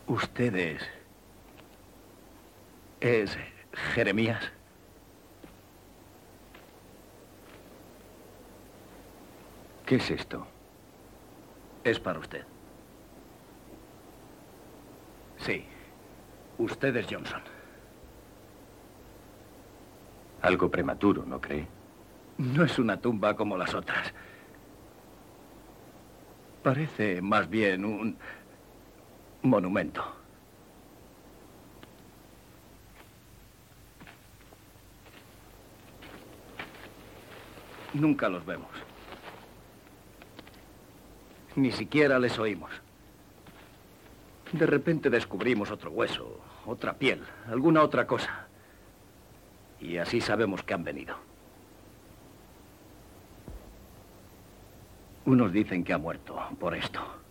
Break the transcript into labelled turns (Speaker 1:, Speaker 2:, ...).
Speaker 1: Usted es Jeremías.
Speaker 2: ¿Qué es esto?
Speaker 1: Es para usted. Sí. Usted es Johnson.
Speaker 2: Algo prematuro, ¿no cree?
Speaker 1: No es una tumba como las otras. Parece más bien un monumento. Nunca los vemos. Ni siquiera les oímos. De repente descubrimos otro hueso, otra piel, alguna otra cosa. Y así sabemos que han venido. Unos dicen que ha muerto por esto.